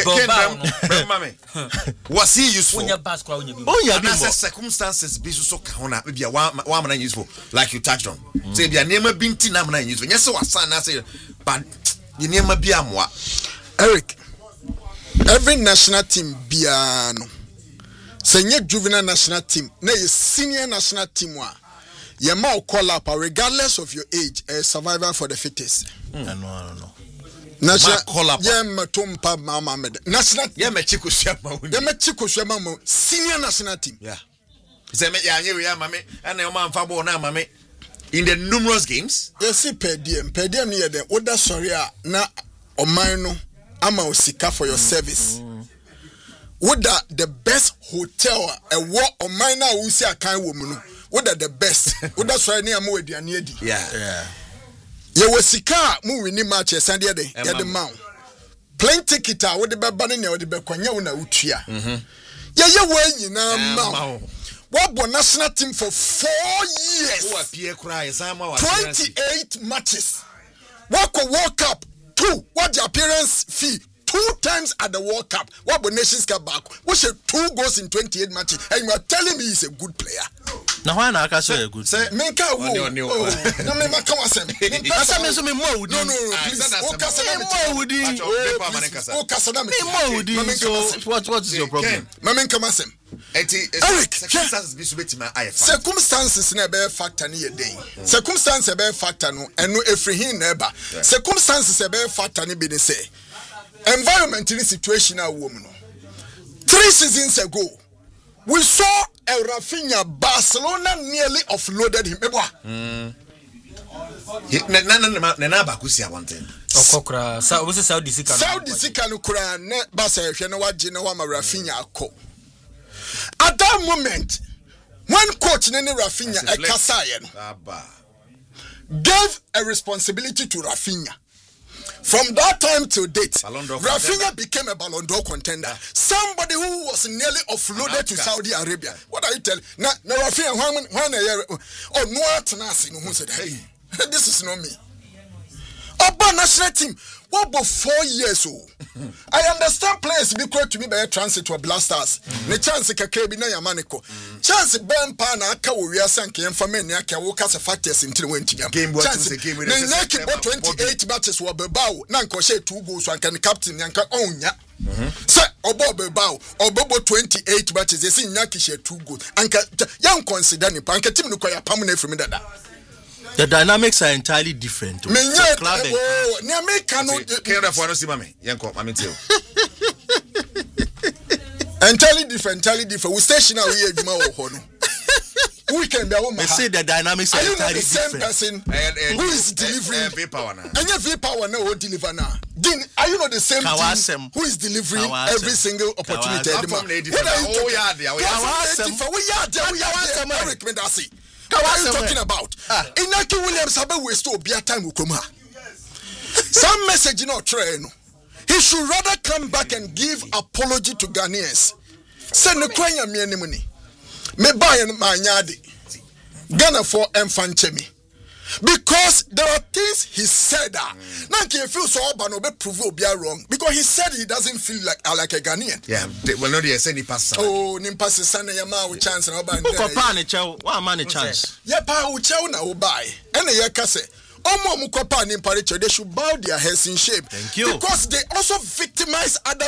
Boba was he useful? Oh yeah, because circumstances be so kahona maybe one one man useful like you touched on. Say be a name binti na man useful. Yes, so was na say but you name be amwa. Eric, every national team biano. Senye juvenile national team, na ye senior national team wa. Ye ma call up regardless of your age, a survivor for the fittest. Mm. I know, I don't know. National call up. Ye ma tumpa mama med. National. Ye me chiku shema. Ye me chiku shema mo. Senior national team. Yeah. Say me ya nye ya mame. Ana yo man fa ball na mame. In the numerous games. Ye si per diem. Per diem ni ye de. Oda sorry a na oman no ama osika for your service. Mm. What the best hotel a war on minor who say a kind woman? What the best? What that's why near more than yeah, yeah. You was sika moving in matches and the other the mount. Plane ticket out with the babanin or the Bequania Utria. Yeah, you were in a what won national team for four years? twenty-eight matches. What could World Cup? Two. What the appearance fee? Two times at the World Cup. What the nations come back? We should two goals in twenty-eight matches. And you are telling me he's a good player. Now why not say a good say Menka wo. No me maka wasem. Asa me so me mo wudi. No no no. Please. O kasa na me mo wudi. O kasa na me mo wudi. So what what is your problem? Me menka masem. Eric, circumstances be subeti my I F. Circumstances na be factor ni den. Circumstances be factor no eno efrihin na eba. Circumstances be factor ni be ne say. Environment in this situation are woman. Three seasons ago, we saw El Rafinha Barcelona nearly offloaded him. Mm. Na na na na na bakusi abonten. Okokra, sa we say Saudi Sika. Saudi Sika no kura ne Barca hwe na waje na wa ma Rafinha akọ. At that moment, when coach Nene Rafinha Ekasaye gave a responsibility to Rafinha. From that time till date, Rafinha became a Ballon d'Or contender. Yeah. Somebody who was nearly offloaded to Saudi Arabia. What are you telling? Now, now Rafinha, when when oh no, Tanasi, no who said, hey, this is not me. About national team, what about four years old? I understand players be quite to me by transit to a blasters. The chance kakebi na yamaniko. Chance Ben Pana aka wo wiase anke emfa mani aka wo kasa factors into went game. Chance game with the twenty-eight matches were Bilbao. Na nko she two goals anke captain yanka onya. Say obo Bilbao obo twenty-eight matches they see nyaki she two goals. Anke yan consider ni pa anke team no kwa pamune from dada. The dynamics are entirely different. Me nye oh, ni America no Canada for no see mame. Yanko mame tell. Entirely different, entirely different. We station now here Juma wo no. We can be they say the dynamics are, are entirely the same different. Person uh, uh, who is delivering uh, uh, power now. And your V power now will deliver now. Then are you not the same team who is delivering Kawasem. Every single opportunity? What are you talking? Oh yeah, they are. We are there. We are there. Eric Mendasi. What are you talking about? Ah. Inaki Williams have waste to be a time with Kuma. Some message not train. He should rather come back and give apology to Ghanaians. Send the Kwanya me money. Me buy my yadi. Ghana for Mfanchemi. Because there are things he said that now can feel so bad no be prove be wrong because he said he doesn't feel like uh, like a Ghanaian. Yeah, they, well, no, they say ni pass. Oh, ni pass sana ya ma chance na oba. Who kopa ni chew? One man chance. Yeah, pa u chew na obai. Ene ye kase. Omo mu kopa ni pare chew. They should bow their heads in shame. Thank you. Because they also victimize other